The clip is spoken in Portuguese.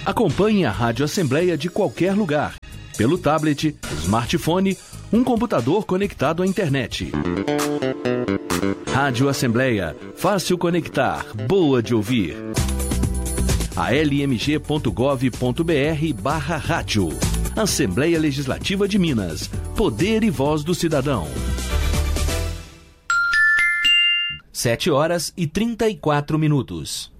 Acompanhe a Rádio Assembleia de qualquer lugar, pelo tablet, smartphone, um computador conectado à internet. Rádio Assembleia, fácil conectar, boa de ouvir. almg.gov.br/rádio. Assembleia Legislativa de Minas. Poder e voz do cidadão. 7h34.